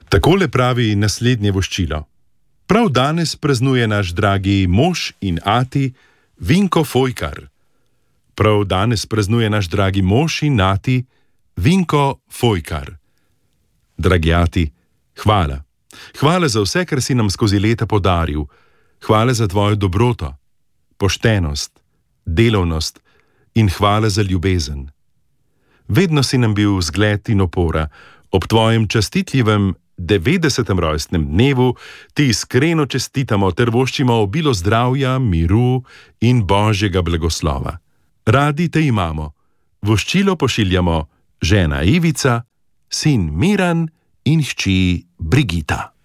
Takole pravi naslednje voščilo. Prav danes praznuje naš dragi mož in ati Vinko Fojkar. Prav danes praznuje naš dragi mož in ati Vinko Fojkar. Dragi ati, hvala. Hvala za vse, kar si nam skozi leta podaril. Hvala za tvojo dobroto, poštenost, delovnost in hvala za ljubezen. Vedno si nam bil zgled in opora. Ob tvojem častitljivem 90. rojstnem dnevu ti iskreno čestitamo ter voščimo obilo zdravja, miru in božjega blagoslova. Radi te imamo. Voščilo pošiljamo žena Ivica, sin Miran in hči Brigita.